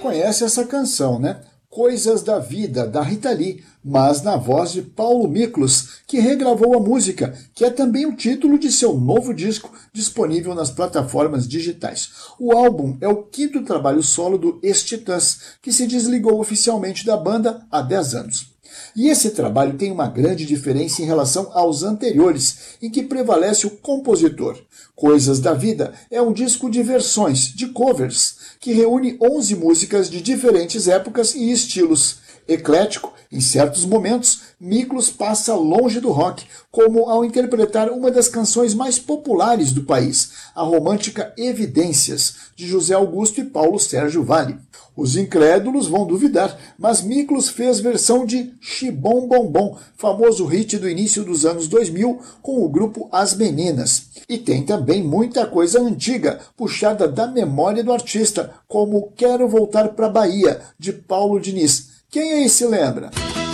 Conhece essa canção, né? Coisas da Vida, da Rita Lee, mas na voz de Paulo Miklos, que regravou a música, que é também o título de seu novo disco disponível nas plataformas digitais. O álbum é o quinto trabalho solo do Ex-Titãs, que se desligou oficialmente da banda há 10 anos. E esse trabalho tem uma grande diferença em relação aos anteriores, em que prevalece o compositor. Coisas da Vida é um disco de versões, de covers, que reúne 11 músicas de diferentes épocas e estilos. Eclético, em certos momentos, Miklos passa longe do rock, como ao interpretar uma das canções mais populares do país, a romântica Evidências, de José Augusto e Paulo Sérgio Vale. Os incrédulos vão duvidar, mas Miklos fez versão de Xibom Bom Bom, famoso hit do início dos anos 2000 com o grupo As Meninas. E tem também muita coisa antiga, puxada da memória do artista, como Quero Voltar pra Bahia, de Paulo Diniz. Quem aí se lembra?